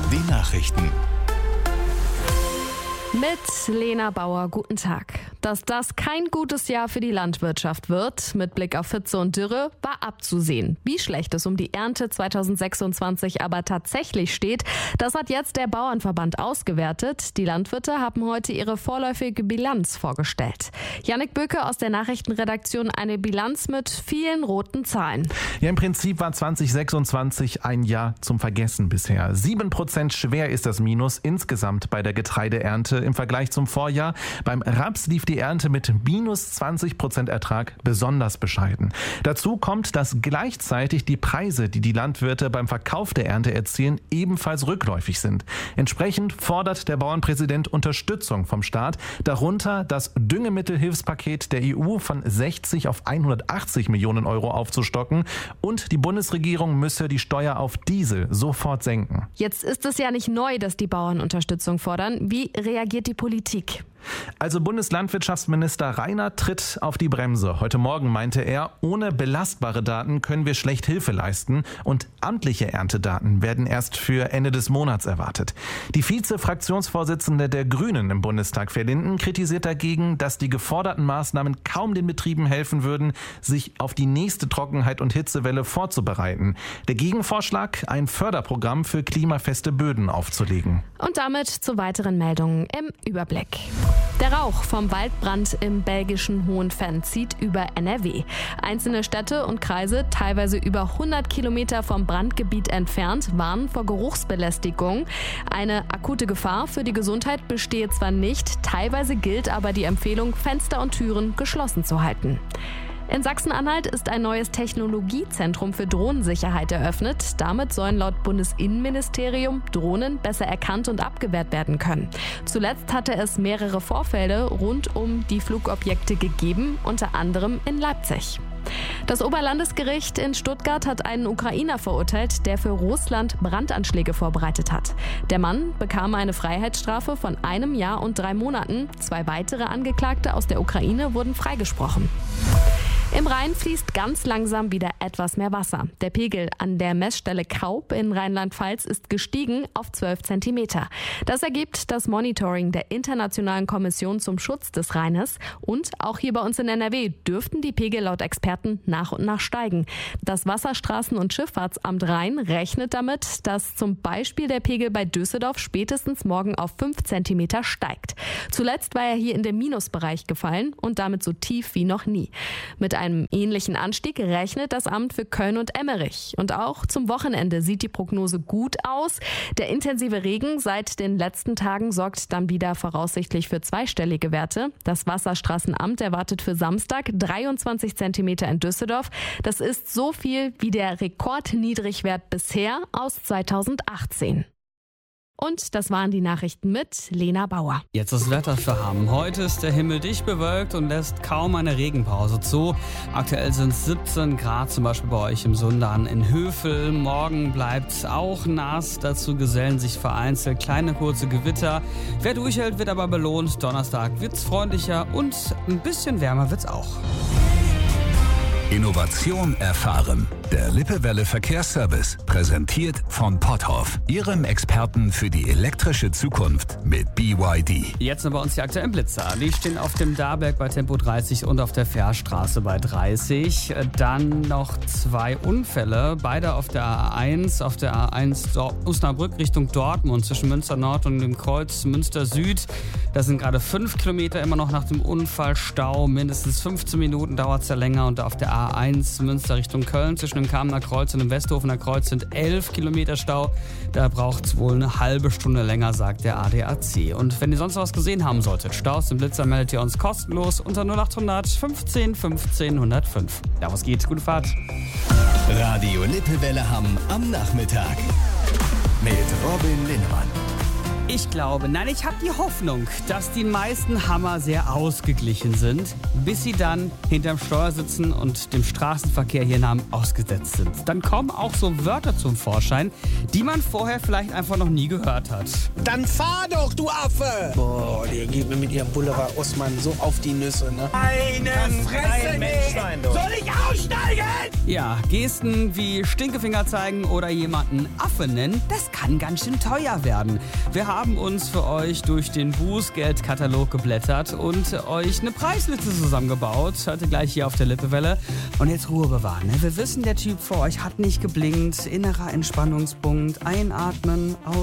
Die Nachrichten. Mit Lena Bauer, guten Tag. Dass das kein gutes Jahr für die Landwirtschaft wird, mit Blick auf Hitze und Dürre, war abzusehen. Wie schlecht es um die Ernte 2026 aber tatsächlich steht, das hat jetzt der Bauernverband ausgewertet. Die Landwirte haben heute ihre vorläufige Bilanz vorgestellt. Jannik Böke aus der Nachrichtenredaktion, eine Bilanz mit vielen roten Zahlen. Ja, im Prinzip war 2026 ein Jahr zum Vergessen bisher. 7% schwer ist das Minus insgesamt bei der Getreideernte im Vergleich zum Vorjahr. Beim Raps lief die Ernte mit minus 20% Ertrag besonders bescheiden. Dazu kommt, dass gleichzeitig die Preise, die die Landwirte beim Verkauf der Ernte erzielen, ebenfalls rückläufig sind. Entsprechend fordert der Bauernpräsident Unterstützung vom Staat, darunter das Düngemittelhilfspaket der EU von 60 auf 180 Millionen Euro aufzustocken und die Bundesregierung müsse die Steuer auf Diesel sofort senken. Jetzt ist es ja nicht neu, dass die Bauern Unterstützung fordern. Wie reagiert die Politik? Also Bundeslandwirtschaftsminister Reiner tritt auf die Bremse. Heute Morgen meinte er, ohne belastbare Daten können wir schlecht Hilfe leisten und amtliche Erntedaten werden erst für Ende des Monats erwartet. Die Vize-Fraktionsvorsitzende der Grünen im Bundestag, Verlinden, kritisiert dagegen, dass die geforderten Maßnahmen kaum den Betrieben helfen würden, sich auf die nächste Trockenheit und Hitzewelle vorzubereiten. Der Gegenvorschlag, ein Förderprogramm für klimafeste Böden aufzulegen. Und damit zu weiteren Meldungen im Überblick. Der Rauch vom Waldbrand im belgischen Hohenfenn zieht über NRW. Einzelne Städte und Kreise, teilweise über 100 Kilometer vom Brandgebiet entfernt, warnen vor Geruchsbelästigung. Eine akute Gefahr für die Gesundheit bestehe zwar nicht, teilweise gilt aber die Empfehlung, Fenster und Türen geschlossen zu halten. In Sachsen-Anhalt ist ein neues Technologiezentrum für Drohnensicherheit eröffnet. Damit sollen laut Bundesinnenministerium Drohnen besser erkannt und abgewehrt werden können. Zuletzt hatte es mehrere Vorfälle rund um die Flugobjekte gegeben, unter anderem in Leipzig. Das Oberlandesgericht in Stuttgart hat einen Ukrainer verurteilt, der für Russland Brandanschläge vorbereitet hat. Der Mann bekam eine Freiheitsstrafe von 1 Jahr und 3 Monaten. 2 weitere Angeklagte aus der Ukraine wurden freigesprochen. Im Rhein fließt ganz langsam wieder etwas mehr Wasser. Der Pegel an der Messstelle Kaub in Rheinland-Pfalz ist gestiegen auf 12 Zentimeter. Das ergibt das Monitoring der Internationalen Kommission zum Schutz des Rheines. Und auch hier bei uns in NRW dürften die Pegel laut Experten nach und nach steigen. Das Wasserstraßen- und Schifffahrtsamt Rhein rechnet damit, dass zum Beispiel der Pegel bei Düsseldorf spätestens morgen auf 5 Zentimeter steigt. Zuletzt war er hier in den Minusbereich gefallen und damit so tief wie noch nie. Mit einem ähnlichen Anstieg rechnet das Amt für Köln und Emmerich. Und auch zum Wochenende sieht die Prognose gut aus. Der intensive Regen seit den letzten Tagen sorgt dann wieder voraussichtlich für zweistellige Werte. Das Wasserstraßenamt erwartet für Samstag 23 Zentimeter in Düsseldorf. Das ist so viel wie der Rekordniedrigwert bisher aus 2018. Und das waren die Nachrichten mit Lena Bauer. Jetzt das Wetter für Hamm. Heute ist der Himmel dicht bewölkt und lässt kaum eine Regenpause zu. Aktuell sind es 17 Grad, zum Beispiel bei euch im Sundern in Hövel. Morgen bleibt es auch nass. Dazu gesellen sich vereinzelt kleine kurze Gewitter. Wer durchhält, wird aber belohnt. Donnerstag wird es freundlicher und ein bisschen wärmer wird es auch. Innovation erfahren. Der Lippewelle Verkehrsservice, präsentiert von Potthoff, Ihrem Experten für die elektrische Zukunft mit BYD. Jetzt sind bei uns die aktuellen Blitzer. Die stehen auf dem Darberg bei Tempo 30 und auf der Fährstraße bei 30. Dann noch 2 Unfälle, beide auf der A1. Auf der A1 Osnabrück Richtung Dortmund zwischen Münster Nord und dem Kreuz Münster Süd. Das sind gerade 5 Kilometer immer noch nach dem Unfallstau. Mindestens 15 Minuten dauert es ja länger. Und auf der A1 Münster Richtung Köln zwischen dem Kamener Kreuz und dem Westhofener Kreuz sind 11 Kilometer Stau. Da braucht es wohl eine halbe Stunde länger, sagt der ADAC. Und wenn ihr sonst was gesehen haben solltet, Staus im Blitzer, meldet ihr uns kostenlos unter 0800 15 15 105. Ja, was geht? Gute Fahrt. Radio Lippewelle Hamm am Nachmittag mit Robin Linnemann. Ich glaube, nein, ich habe die Hoffnung, dass die meisten Hammer sehr ausgeglichen sind, bis sie dann hinterm Steuer sitzen und dem Straßenverkehr hier in Hamm ausgesetzt sind. Dann kommen auch so Wörter zum Vorschein, die man vorher vielleicht einfach noch nie gehört hat. Dann fahr doch, du Affe! Boah, die geht mir mit ihrem Boulevard Osman so auf die Nüsse, ne? Eine Fresse, Mensch, soll ich aussteigen? zeigen! Ja, Gesten wie Stinkefinger zeigen oder jemanden Affe nennen, das kann ganz schön teuer werden. Wir haben uns für euch durch den Bußgeldkatalog geblättert und euch eine Preisliste zusammengebaut. Hört ihr gleich hier auf der Lippewelle. Und jetzt Ruhe bewahren. Ne? Wir wissen, der Typ vor euch hat nicht geblinkt. Innerer Entspannungspunkt. Einatmen,